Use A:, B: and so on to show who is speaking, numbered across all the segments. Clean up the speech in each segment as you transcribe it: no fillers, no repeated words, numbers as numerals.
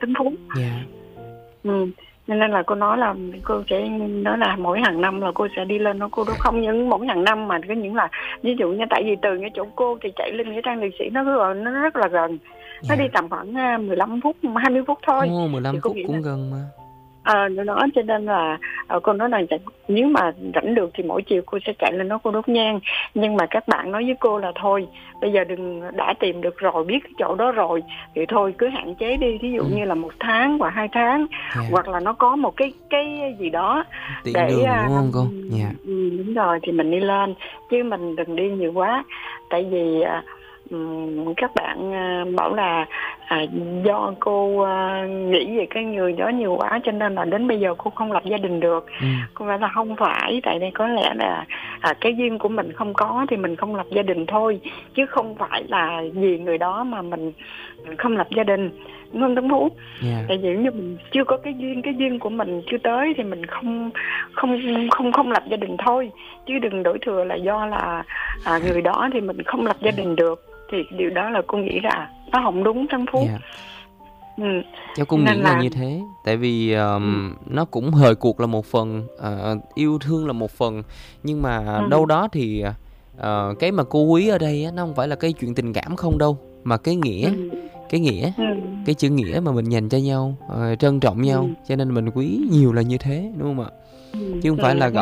A: Tấn Phú.
B: Dạ.
A: Nên là cô nói là cô sẽ nói là mỗi hàng năm là cô sẽ đi lên đó. Cô đó không những mỗi hàng năm mà có những là ví dụ như tại vì từ cái chỗ cô thì chạy lên nghĩa trang liệt sĩ nó rất là gần. Nó đi tầm khoảng 15 phút 20 phút thôi.
B: 15 phút cũng
A: là
B: gần mà.
A: Đó cho nên là cô nói là nếu mà rảnh được thì mỗi chiều cô sẽ chạy lên đó cô đốt nhang. Nhưng mà các bạn nói với cô là thôi bây giờ đừng, đã tìm được rồi, biết cái chỗ đó rồi thì thôi cứ hạn chế đi, ví dụ như là 1 tháng hoặc 2 tháng, hoặc là nó có một cái gì đó
B: tiện
A: để
B: đường đúng không cô?
A: Đúng rồi thì mình đi lên, chứ mình đừng đi nhiều quá. Tại vì các bạn bảo là do cô nghĩ về cái người đó nhiều quá cho nên là đến bây giờ cô không lập gia đình được. Cô nói là không phải, tại đây có lẽ là cái duyên của mình không có thì mình không lập gia đình thôi, chứ không phải là vì người đó mà mình không lập gia đình, đúng không Tấn Phú? Tại vì như mình chưa có cái duyên của mình chưa tới thì mình không lập gia đình thôi, chứ đừng đổ thừa là do là người đó thì mình không lập gia đình được, thì điều đó là cô nghĩ là nó không đúng Tấn Phú.
B: Cháu cũng nghĩ là như thế. Tại vì nó cũng hời cuộc là một phần, yêu thương là một phần, nhưng mà đâu đó thì cái mà cô quý ở đây á, nó không phải là cái chuyện tình cảm không đâu, mà cái nghĩa, cái chữ nghĩa mà mình dành cho nhau, trân trọng nhau, cho nên mình quý nhiều là như thế, đúng không ạ? Chứ không phải là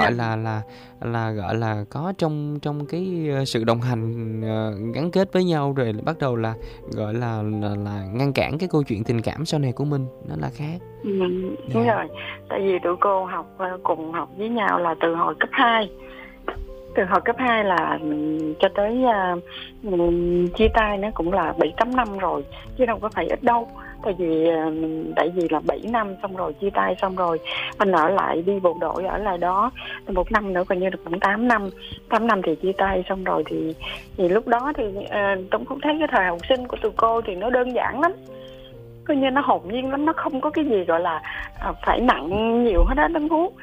B: gọi là có trong cái sự đồng hành gắn kết với nhau rồi bắt đầu là gọi là ngăn cản cái câu chuyện tình cảm sau này của mình, nó là khác.
A: Đúng rồi, tại vì tụi cô cùng học với nhau là từ hồi cấp 2. Từ hồi cấp 2 là cho tới chia tay nó cũng là 7-8 năm rồi, chứ đâu có phải ít đâu. Tại vì là 7 năm xong rồi chia tay, xong rồi mình ở lại đi bộ đội ở lại đó 1 năm nữa, coi như được khoảng 8 năm. 8 năm thì chia tay, xong rồi thì lúc đó thì tôi cũng thấy cái thời học sinh của tụi cô thì nó đơn giản lắm, coi như nó hồn nhiên lắm, nó không có cái gì gọi là phải nặng nhiều hết đó Tấn Phú.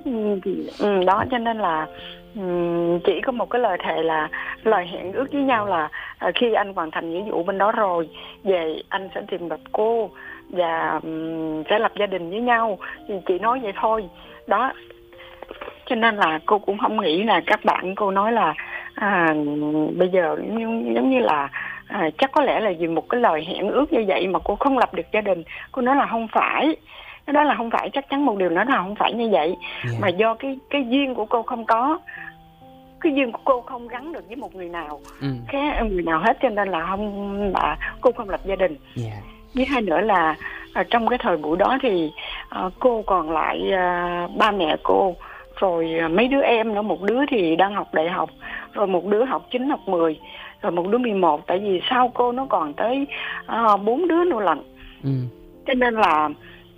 A: Đó cho nên là chỉ có một cái lời thề là lời hẹn ước với nhau là khi anh hoàn thành nghĩa vụ bên đó rồi về anh sẽ tìm gặp cô và sẽ lập gia đình với nhau, thì chị nói vậy thôi đó. Cho nên là cô cũng không nghĩ là các bạn cô nói là bây giờ giống như là chắc có lẽ là vì một cái lời hẹn ước như vậy mà cô không lập được gia đình. Cô nói là không phải, cái đó là không phải, chắc chắn một điều nữa là không phải như vậy, mà do cái duyên của cô không có, cái duyên của cô không gắn được với một người nào người nào hết, cho nên là cô không lập gia đình. Với hai nữa là trong cái thời buổi đó thì cô còn lại ba mẹ cô, rồi mấy đứa em nữa, một đứa thì đang học đại học, rồi một đứa học 9 học 10, rồi một đứa 11, tại vì sau cô nó còn tới 4 đứa nữa lận. Cho nên là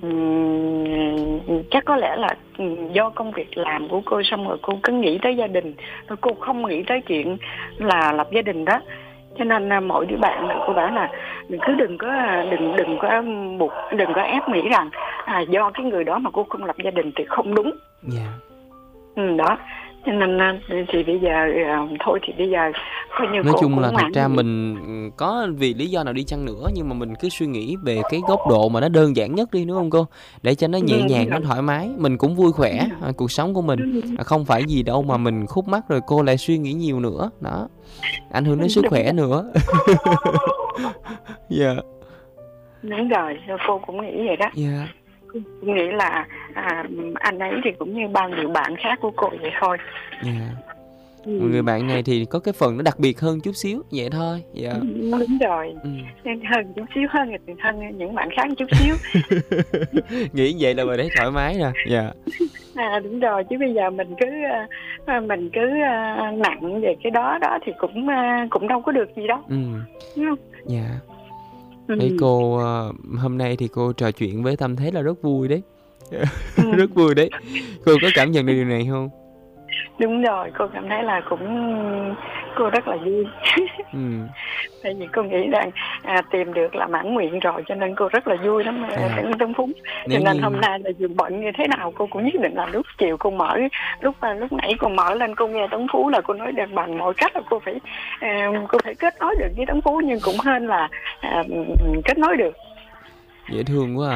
A: chắc có lẽ là do công việc làm của cô, xong rồi cô cứ nghĩ tới gia đình, rồi cô không nghĩ tới chuyện là lập gia đình đó. Cho nên mỗi đứa bạn cô bảo là đừng có buộc, đừng có ép nghĩ rằng do cái người đó mà cô không lập gia đình thì không đúng. Đó cho nên thì bây giờ thôi thì bây giờ coi như
B: nói
A: cô
B: chung là thật ra mình có vì lý do nào đi chăng nữa, nhưng mà mình cứ suy nghĩ về cái góc độ mà nó đơn giản nhất đi, đúng không cô, để cho nó nhẹ nhàng, nó thoải mái, mình cũng vui khỏe cuộc sống của mình, không phải gì đâu mà mình khúc mắc rồi cô lại suy nghĩ nhiều nữa đó, ảnh hưởng đến sức khỏe nữa.
A: Đúng rồi, cô cũng nghĩ vậy đó. Cô nghĩ là anh ấy thì cũng như bao nhiêu bạn khác của cô vậy thôi.
B: Người bạn này thì có cái phần nó đặc biệt hơn chút xíu vậy thôi.
A: Đúng rồi, hơn chút xíu, hơn những bạn khác chút xíu.
B: Nghĩ vậy là mình thấy thoải mái nè.
A: Đúng rồi, chứ bây giờ mình cứ nặng về cái đó thì cũng đâu có được gì đâu. Đúng không?
B: Đấy, cô hôm nay thì cô trò chuyện với Tâm thấy là rất vui đấy. Rất vui đấy. Cô có cảm nhận được điều này không?
A: Đúng rồi, cô cảm thấy là cô rất là vui. Tại vì cô nghĩ rằng tìm được là mãn nguyện rồi, cho nên cô rất là vui lắm Tấn Phú. Cho nên hôm nay là dù bận như thế nào cô cũng nhất định là lúc chiều cô mở, lúc nãy cô mở lên cô nghe Tấn Phú là cô nói được bằng mọi cách là cô phải kết nối được với Tấn Phú, nhưng cũng hên là kết nối được.
B: Dễ thương quá